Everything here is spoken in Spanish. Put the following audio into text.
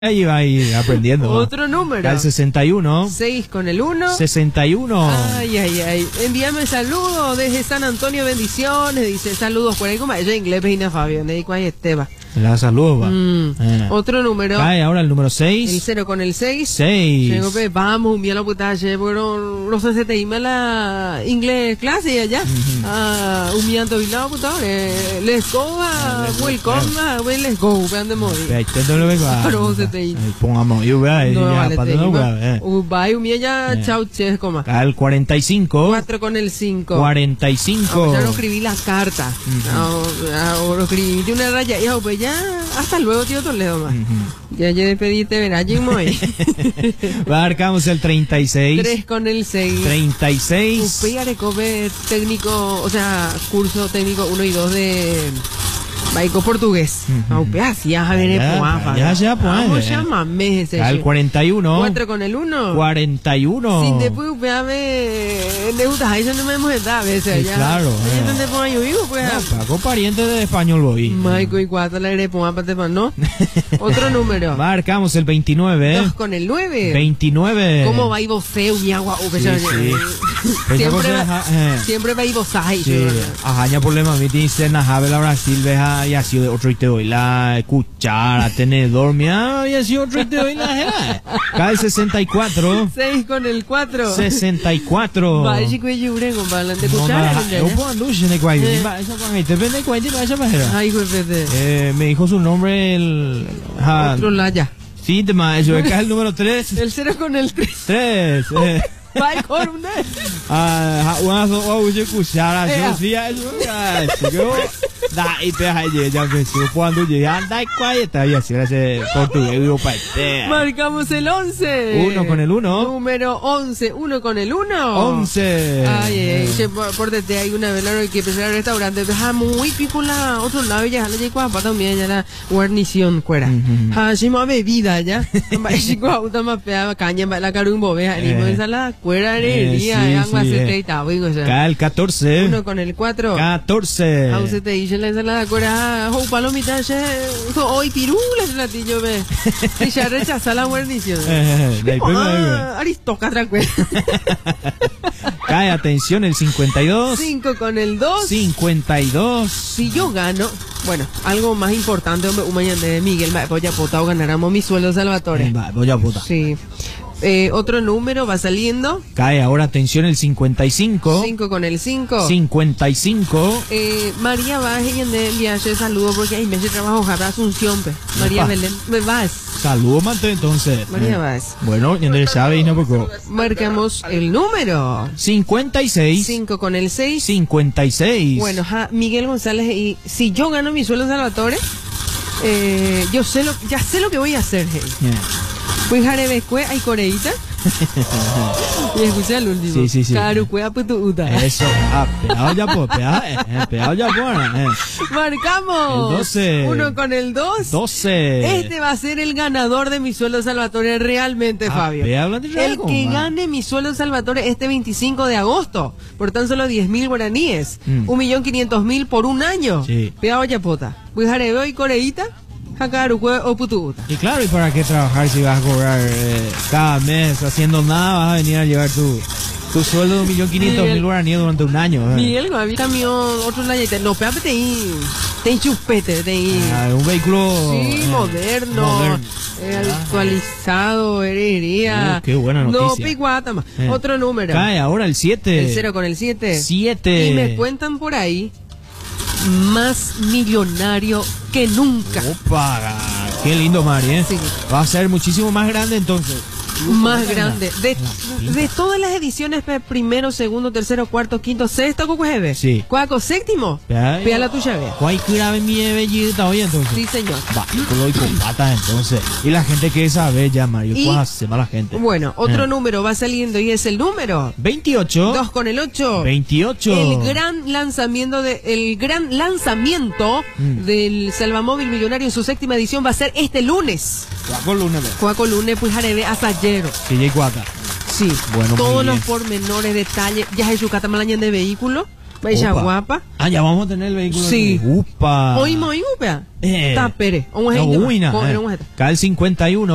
Ahí va a ir aprendiendo. Otro número. Al 61. 6 con el 1. 61. Ay, ay, ay. Envíame saludos desde San Antonio, bendiciones. Dice saludos por ahí como ella inglés, Pejina Fabio. Ne dico ahí Esteba. La saludo, va. Otro número. Cae ahora el número 6. El 0 con el 6. 6. Llego, pues, vamos, un día la putache, pero no sé si te dime la inglés clase y allá. Un día antovilado, puta, let's go, welcome, let's go, vean de morir. Esto lo vengo a. Pero se te dice. Pongamos, yo voy a No, vale, te digo. Bye, un día ya, chau, che, coma. Cae el 45. 4 con el 5. 45. Ya no escribí las cartas. No, escribí una raya. Y pues ya, hasta luego, tío Toledo, más. Ya despediste, verás, Jimo. Marcamos el 36. 3 con el 6. 36. Usted arecobe técnico, o sea, curso técnico 1 y 2 de baico portugués. Ya, a ver, ya, pues. Vamos, llámame ese. Al 41. 4 con el 1. 41. Sin después, le gusta, ahí no me hemos estado a veces. Sí, claro. ¿Dónde pongo yo vivo? Pues. Pago pariente de español, voy. Maico y 4 le haré ponga para ¿no? Otro número. Marcamos el 29. 2 con el 9. 29. ¿Cómo va y voceo mi agua? Siempre va y vocai. Sí. Ajaña problema, me dice Najabe la Brasil, veja. Y así otro y te doy la cuchara, tenedor, mira, y así otro y te doy la jera. Cae 64. 6 con el 4. 64. Va, chico y yure con balante cuchara. Yo puedo anduche de cuay. Esa cuay, te vende cuay, te vaya para. Ay, jefe. Me dijo su nombre el. Otro laya. Sí, te más, yo acá el número 3. El 0 con el 3. 3. Va con un una cuchara, yo sí, yo. Da, y te ya me sigo jugando, ya anda y quieta, y así hace portugués, digo, marcamos el 11. 1 con el 1. Número 11, 1 con el 1. 11. Ay, por desde hay una vez que empezar el restaurante, muy pícola, otro lado, ya la llegó a pata, mira, ya la guarnición, cuera. Si más bebida, ya. Chico, auto más pegaba caña, la carumbo, vea, ni mo ensalada, cuera, herería, agua, aceite, Cae el 14. 1 con el 4. 14. Auce te dice la ensalada, cuera, palomita, hoy pirula, el latillo, ve. Y ya rechaza la guarnición. Aristócrata, cuera. Cae, atención, el 52. 5 con el 2. 52. Si yo gano, bueno, algo más importante, un mañana de Miguel, voy a potar o ganáramos mi sueldo, Salvatore. Voy a potar. Sí. Otro número va saliendo. Cae ahora, atención, el 55. 5 con el 5. 55. María Baje y en el viaje saludo porque ahí me hace trabajo Jara Asunción. María Belén, me vas. Saludos, mante, entonces. María Vas. Bueno, ya no sabe y no poco. Marcamos el número. 56. 5 con el 6. 56. Bueno, Miguel González, y si yo gano mi sueldo, Salvatore, ya sé lo que voy a hacer, hey. Pues Jarebescue, hay coreíta. Y escucha el último. Sí. Carucuea putuuta. Eso, pegado ya por, pegado ya por. Marcamos. El 12. 1 con el 2. 12. Este va a ser el ganador de mi sueldo Salvatore realmente, Fabio. El que gane mi sueldo Salvatore este 25 de agosto, por tan solo 10.000 guaraníes. 1.500.000 por un año. Sí. Pegado ya pota. Pues Jarebeo y coreíta. Y claro, ¿y para qué trabajar si vas a cobrar cada mes haciendo nada? Vas a venir a llevar tu sueldo de 1.500.000 guaraníes durante un año. Miguel, había camión otro layete. No, espérate, te chupete, un vehículo moderno. Actualizado, herrería. Qué buena noticia. No, picuata más. Otro número. Cae ahora el 7. El 0 con el 7. 7. Y me cuentan por ahí, más millonario que nunca. Opa, qué lindo, Mari, Sí. Va a ser muchísimo más grande entonces. Más grande. De todas las ediciones, primero, segundo, tercero, cuarto, quinto, sexto, cucuejeve. Sí. Cuaco, séptimo. Vea la tuya, vea. ¿Cuál grave mi bellita hoy entonces? Sí, señor. Va, lo y con patas entonces. Y la gente que sabe ya, Mario, ¿cuál hace la gente? Bueno, otro número va saliendo y es el número 28. 2 con el 8. 28. El gran lanzamiento del Salvamóvil Millonario en su séptima edición va a ser este lunes. Cuaco lunes, pues Jarebe hasta ayer. Sí, Cuaca. Sí, bueno, todos los pormenores, detalles. Ya es su catamalaña de vehículo. Ella guapa. Ya vamos a tener el vehículo. Sí. Upa. Hoy, upea. Tapere. Cae el 51.